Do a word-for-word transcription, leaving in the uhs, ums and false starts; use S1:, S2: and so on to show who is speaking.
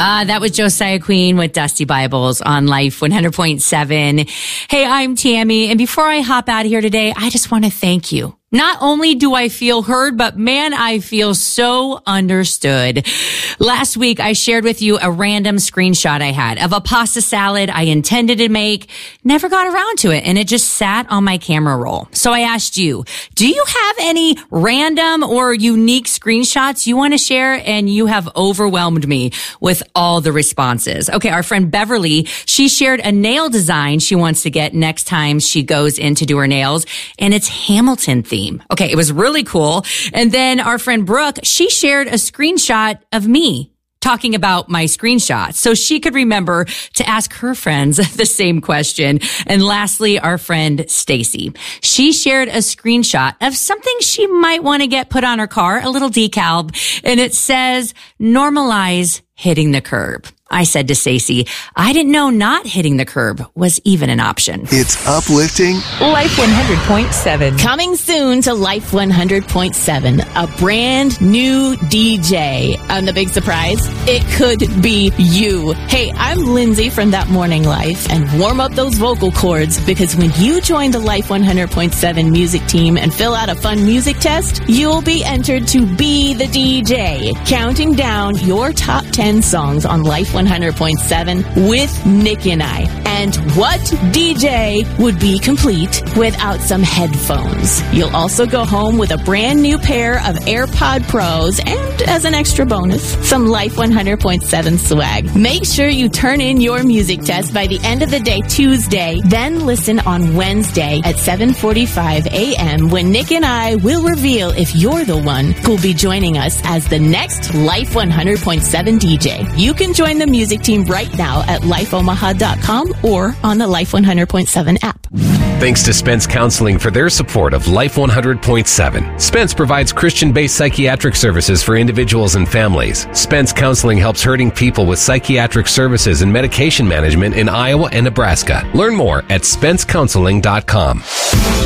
S1: Uh, that was Josiah Queen with Dusty Bibles on Life one hundred point seven. Hey, I'm Tammy. And before I hop out of here today, I just want to thank you. Not only do I feel heard, but man, I feel so understood. Last week, I shared with you a random screenshot I had of a pasta salad I intended to make, never got around to it, and it just sat on my camera roll. So I asked you, do you have any random or unique screenshots you want to share? And you have overwhelmed me with all the responses. Okay, our friend Beverly, she shared a nail design she wants to get next time she goes in to do her nails, and it's Hamilton themed. Okay, it was really cool. And then our friend Brooke, she shared a screenshot of me talking about my screenshots so she could remember to ask her friends the same question. And lastly, our friend Stacy, she shared a screenshot of something she might want to get put on her car, a little decal, and it says, normalize hitting the curb. I said to Stacy, I didn't know not hitting the curb was even an option.
S2: It's uplifting.
S3: Life one hundred point seven.
S4: Coming soon to Life one hundred point seven, a brand new D J. And the big surprise, it could be you. Hey, I'm Lindsay from That Morning Life, and warm up those vocal cords, because when you join the Life one hundred point seven music team and fill out a fun music test, you'll be entered to be the D J, counting down your top ten songs on Life one hundred point seven with Nick and I. And what D J would be complete without some headphones? You'll also go home with a brand new pair of AirPod Pros and, as an extra bonus, some Life one hundred point seven swag. Make sure you turn in your music test by the end of the day Tuesday, then listen on Wednesday at seven forty-five a.m. when Nick and I will reveal if you're the one who'll be joining us as the next Life one hundred point seven D J. You can join the music team right now at life omaha dot com or on the Life one hundred point seven app.
S5: Thanks to Spence Counseling for their support of Life one hundred point seven. Spence provides Christian-based psychiatric services for individuals and families. Spence Counseling helps hurting people with psychiatric services and medication management in Iowa and Nebraska. Learn more at spence counseling dot com.